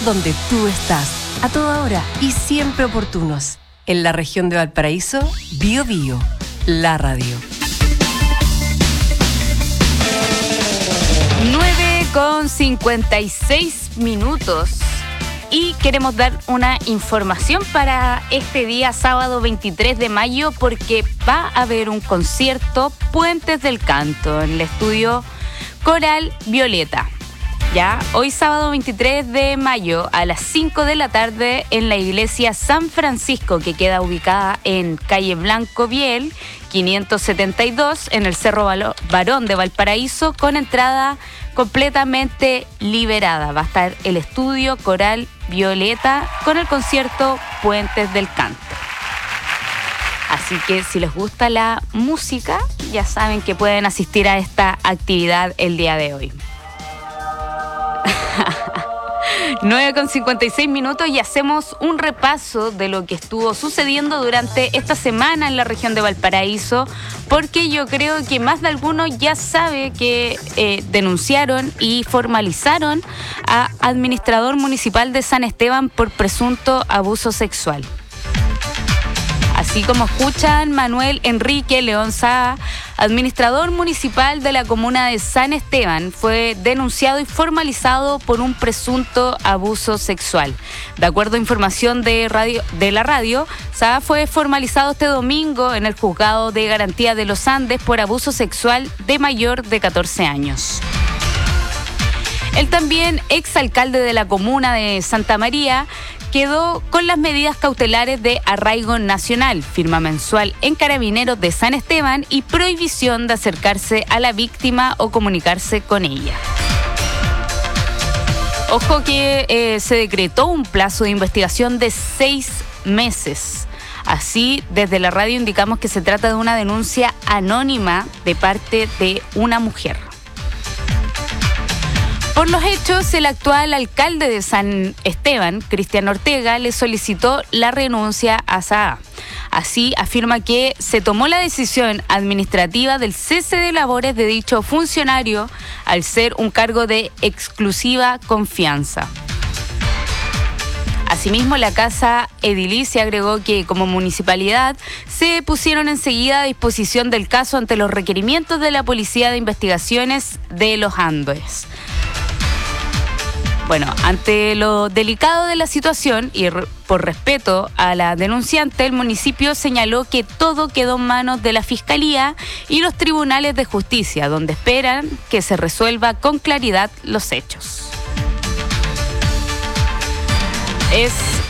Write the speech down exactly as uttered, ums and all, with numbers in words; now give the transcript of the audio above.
donde tú estás, a toda hora y siempre oportunos. En la región de Valparaíso, Bio Bio, la radio. nueve con cincuenta y seis minutos. Y queremos dar una información para este día, sábado veintitrés de mayo, porque va a haber un concierto Puentes del Canto en el estudio Coral Violeta. Ya, hoy sábado veintitrés de mayo a las cinco de la tarde en la iglesia San Francisco, que queda ubicada en calle Blanco Viel, quinientos setenta y dos, en el Cerro Barón de Valparaíso, con entrada completamente liberada. Va a estar el estudio Coral Violeta con el concierto Puentes del Canto. Así que si les gusta la música, ya saben que pueden asistir a esta actividad el día de hoy. nueve con cincuenta y seis minutos y hacemos un repaso de lo que estuvo sucediendo durante esta semana en la región de Valparaíso, porque yo creo que más de alguno ya sabe que eh, denunciaron y formalizaron a administrador municipal de San Esteban por presunto abuso sexual. Así como escuchan, Manuel Enrique León Saa, administrador municipal de la comuna de San Esteban, fue denunciado y formalizado por un presunto abuso sexual. De acuerdo a información de, radio, de la radio, Saa fue formalizado este domingo en el Juzgado de Garantía de los Andes por abuso sexual de mayor de catorce años. El también exalcalde de la comuna de Santa María quedó con las medidas cautelares de arraigo nacional, firma mensual en Carabineros de San Esteban y prohibición de acercarse a la víctima o comunicarse con ella. Ojo que eh, se decretó un plazo de investigación de seis meses. Así, desde la radio indicamos que se trata de una denuncia anónima de parte de una mujer. Por los hechos, el actual alcalde de San Esteban, Cristian Ortega, le solicitó la renuncia a Saa. Así, afirma que se tomó la decisión administrativa del cese de labores de dicho funcionario al ser un cargo de exclusiva confianza. Asimismo, la Casa Edilicia agregó que como municipalidad se pusieron enseguida a disposición del caso ante los requerimientos de la Policía de Investigaciones de los Andes. Bueno, ante lo delicado de la situación y r- por respeto a la denunciante, el municipio señaló que todo quedó en manos de la Fiscalía y los tribunales de justicia, donde esperan que se resuelva con claridad los hechos. Es